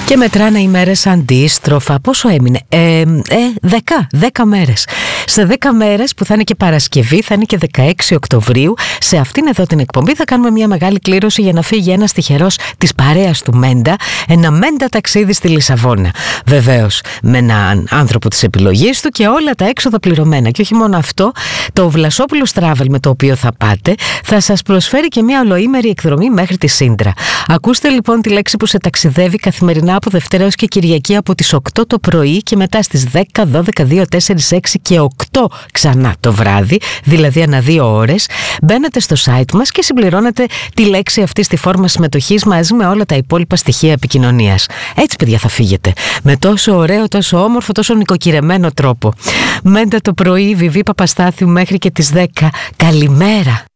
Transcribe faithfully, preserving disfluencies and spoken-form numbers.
Και μετράνε οι μέρες αντίστροφα. Πόσο έμεινε? Ε, ε, δέκα, δέκα μέρες. Σε δέκα μέρες που θα είναι και Παρασκευή, θα είναι και δεκαέξι Οκτωβρίου, σε αυτήν εδώ την εκπομπή θα κάνουμε μια μεγάλη κλήρωση για να φύγει ένας τυχερός της παρέας του Μέντα, ένα Μέντα ταξίδι στη Λισαβόνα. Βεβαίως με έναν άνθρωπο της επιλογής του και όλα τα έξοδα πληρωμένα. Και όχι μόνο αυτό, το Βλασόπουλος Travel με το οποίο θα πάτε θα σας προσφέρει και μια ολοήμερη εκδρομή μέχρι τη Σύντρα. Ακούστε λοιπόν τη λέξη που σε ταξιδεύει καθημερινά από Δευτέρα έως και Κυριακή από τις οκτώ το πρωί και μετά στις δέκα, δώδεκα, δύο, τέσσερα, έξι και οκτώ ξανά το βράδυ, δηλαδή ανά δύο ώρες. Μπαίνετε στο site μας και συμπληρώνετε τη λέξη αυτή στη φόρμα συμμετοχής μαζί με όλα τα υπόλοιπα στοιχεία επικοινωνίας. Έτσι, παιδιά, θα φύγετε. Με τόσο ωραίο, τόσο όμορφο, τόσο νοικοκυρεμένο τρόπο. Μέντα το πρωί, Βιβί Παπαστάθιου μέχρι και τις δέκα. Καλημέρα.